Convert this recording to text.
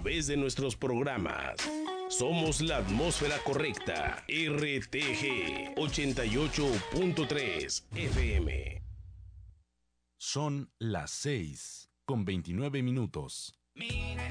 través de nuestros programas. Somos la atmósfera correcta. RTG 88.3 FM. Son las 6:29.